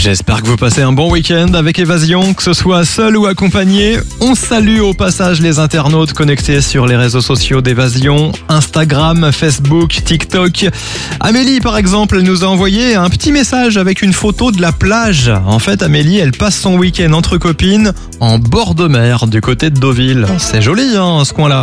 J'espère que vous passez un bon week-end avec Évasion, que ce soit seul ou accompagné. On salue au passage les internautes connectés sur les réseaux sociaux d'Évasion, Instagram, Facebook, TikTok. Amélie, par exemple, nous a envoyé un petit message avec une photo de la plage. En fait, Amélie, elle passe son week-end entre copines en bord de mer du côté de Deauville. C'est joli, ce coin-là.